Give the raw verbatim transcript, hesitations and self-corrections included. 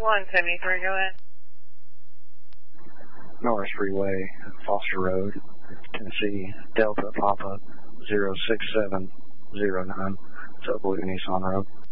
one seventy-three, go ahead. Norris Freeway, Foster Road, Tennessee, Delta Papa zero six seven zero nine, South Nissan Road.